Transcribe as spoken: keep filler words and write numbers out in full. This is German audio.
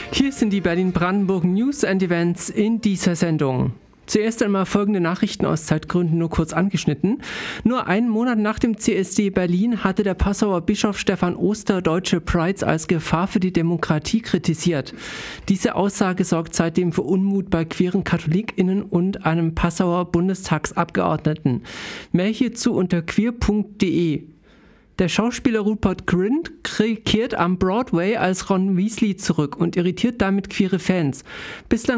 Hier sind die Berlin-Brandenburg News and Events in dieser Sendung. Zuerst einmal folgende Nachrichten aus Zeitgründen nur kurz angeschnitten. Nur einen Monat nach dem C S D Berlin hatte der Passauer Bischof Stefan Oster deutsche Prides als Gefahr für die Demokratie kritisiert. Diese Aussage sorgt seitdem für Unmut bei queeren KatholikInnen und einem Passauer Bundestagsabgeordneten. Mehr hierzu unter queer punkt de. Der Schauspieler Rupert Grint kehrt am Broadway als Ron Weasley zurück und irritiert damit queere Fans. Bislang